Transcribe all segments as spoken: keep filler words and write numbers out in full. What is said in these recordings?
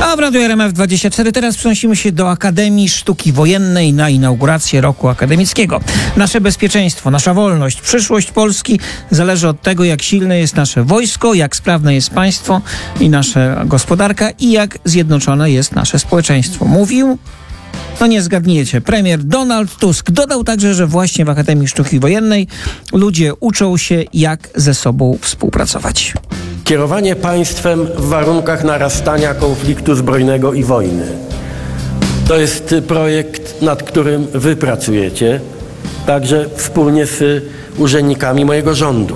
A w Radiu R M F dwadzieścia cztery teraz przenosimy się do Akademii Sztuki Wojennej na inaugurację roku akademickiego. Nasze bezpieczeństwo, nasza wolność, przyszłość Polski zależy od tego, jak silne jest nasze wojsko, jak sprawne jest państwo i nasza gospodarka i jak zjednoczone jest nasze społeczeństwo. Mówił, no nie zgadniecie, premier Donald Tusk. Dodał także, że właśnie w Akademii Sztuki Wojennej ludzie uczą się, jak ze sobą współpracować. Kierowanie państwem w warunkach narastania konfliktu zbrojnego i wojny. To jest projekt, nad którym wy pracujecie, także wspólnie z urzędnikami mojego rządu.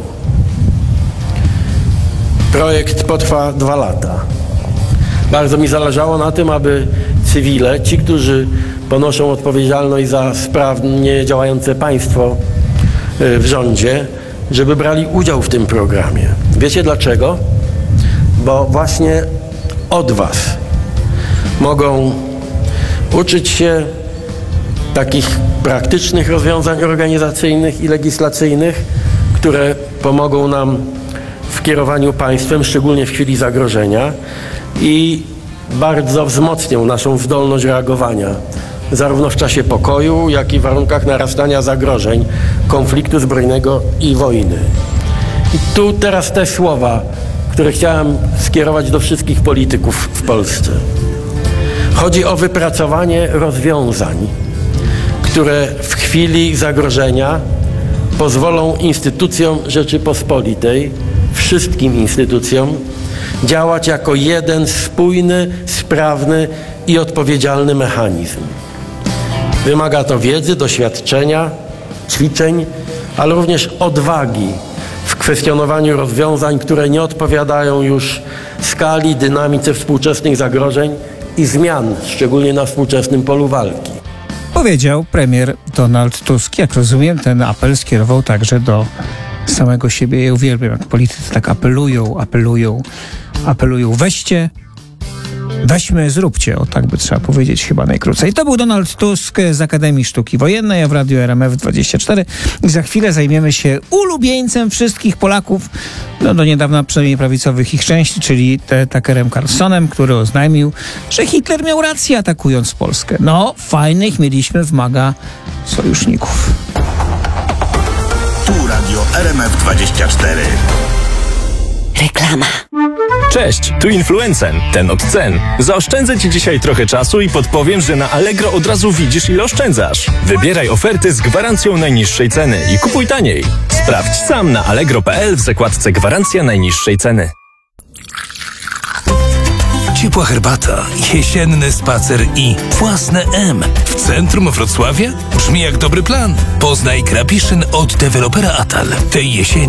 Projekt potrwa dwa lata. Bardzo mi zależało na tym, aby cywile, ci, którzy ponoszą odpowiedzialność za sprawnie działające państwo w rządzie, żeby brali udział w tym programie. Wiecie dlaczego? Bo właśnie od was mogą uczyć się takich praktycznych rozwiązań organizacyjnych i legislacyjnych, które pomogą nam w kierowaniu państwem, szczególnie w chwili zagrożenia, i bardzo wzmocnią naszą zdolność reagowania, zarówno w czasie pokoju, jak i w warunkach narastania zagrożeń, konfliktu zbrojnego i wojny. I tu teraz te słowa, które chciałem skierować do wszystkich polityków w Polsce. Chodzi o wypracowanie rozwiązań, które w chwili zagrożenia pozwolą instytucjom Rzeczypospolitej, wszystkim instytucjom, działać jako jeden spójny, sprawny i odpowiedzialny mechanizm. Wymaga to wiedzy, doświadczenia, ćwiczeń, ale również odwagi w kwestionowaniu rozwiązań, które nie odpowiadają już skali, dynamice współczesnych zagrożeń i zmian, szczególnie na współczesnym polu walki. Powiedział premier Donald Tusk. Jak rozumiem, ten apel skierował także do samego siebie. Ja uwielbiam, jak politycy tak apelują, apelują, apelują. Weźcie, weźmy, zróbcie. O, tak by trzeba powiedzieć chyba najkrócej. To był Donald Tusk z Akademii Sztuki Wojennej, a w Radiu R M F dwadzieścia cztery. I za chwilę zajmiemy się ulubieńcem wszystkich Polaków, no do niedawna przynajmniej prawicowych ich części, czyli te Tuckerem Carlsonem, który oznajmił, że Hitler miał rację, atakując Polskę. No, fajnych mieliśmy w MAGA sojuszników. Tu Radio R M F dwadzieścia cztery. Reklama. Cześć, tu Influencen, ten od cen. Zaoszczędzę Ci dzisiaj trochę czasu i podpowiem, że na Allegro od razu widzisz, ile oszczędzasz. Wybieraj oferty z gwarancją najniższej ceny i kupuj taniej. Sprawdź sam na allegro kropka p l w zakładce Gwarancja najniższej ceny. Ciepła herbata, jesienny spacer i własne M w centrum Wrocławia? Brzmi jak dobry plan. Poznaj Krapiszyn od dewelopera Atal. Tej jesieni